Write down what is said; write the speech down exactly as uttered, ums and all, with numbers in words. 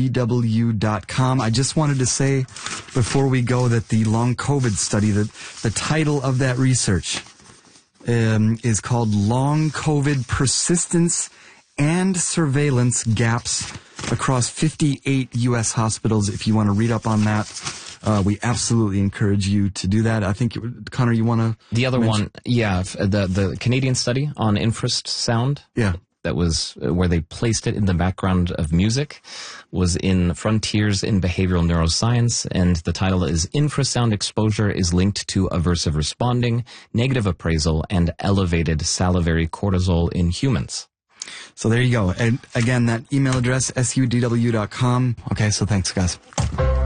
d w dot com. I just wanted to say before we go that the long COVID study, that the title of that research um, is called Long COVID Persistence and Surveillance Gaps Across fifty-eight U S Hospitals. If you want to read up on that, uh, we absolutely encourage you to do that. I think, it, Connor, you want to... The other mention? one, yeah, the, the Canadian study on infrasound. Yeah. That was uh, where they placed it in the background of music, was in Frontiers in Behavioral Neuroscience, and the title is Infrasound Exposure is Linked to Aversive Responding, Negative Appraisal, and Elevated Salivary Cortisol in Humans. So there you go. And again, that email address, S U D W dot com. Okay, so thanks, guys.